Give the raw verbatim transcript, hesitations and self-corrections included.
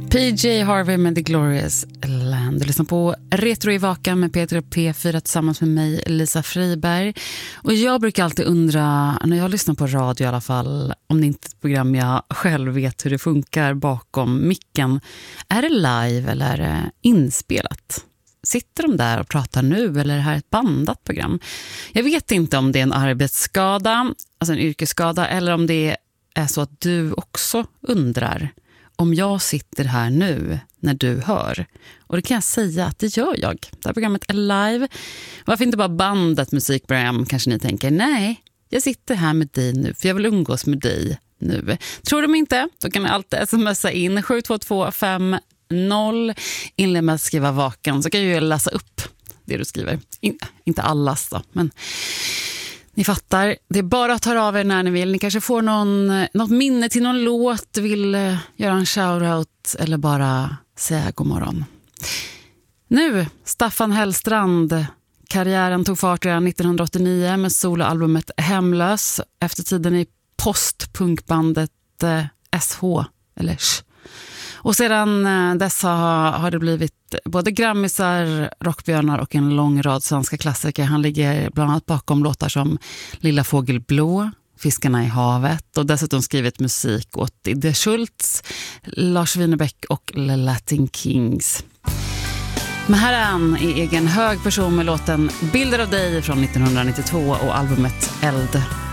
P J Harvey med The Glorious Land. Du lyssnar på Retro i Vakan med Peter och P fyra tillsammans med mig, Lisa Friberg. Och jag brukar alltid undra, när jag lyssnar på radio i alla fall, om det inte är ett program jag själv vet hur det funkar bakom micken. Är det live eller är det inspelat? Sitter de där och pratar nu eller är det här ett bandat program? Jag vet inte om det är en arbetsskada, alltså en yrkesskada, eller om det är så att du också undrar om jag sitter här nu när du hör. Och det kan jag säga att det gör jag. Det här programmet är live. Varför inte bara bandat musikprogram, kanske ni tänker. Nej, jag sitter här med dig nu för jag vill umgås med dig nu. Tror du mig inte? Då kan ni alltid smsa in sju två två fem noll. Inled med att skriva vakan så kan jag ju läsa upp det du skriver. In, inte allas då, men ni fattar. Det är bara att ta av er när ni vill. Ni kanske får någon, något minne till någon låt, vill uh, göra en shoutout eller bara säga god morgon. Nu, Staffan Hellstrand. Karriären tog fart redan nittonhundraåttionio med soloalbumet Hemlös. Efter tiden i postpunkbandet uh, S H eller Sh. Och sedan dess har, har det blivit både grammisar, rockbjörnar och en lång rad svenska klassiker. Han ligger bland annat bakom låtar som Lilla Fågel Blå, Fiskarna i havet och dessutom skrivit musik åt Idde Schultz, Lars Winnerbäck och The Latin Kings. Men här är han i egen hög person med låten Bilder av dig från nittonhundranittiotvå och albumet Eld.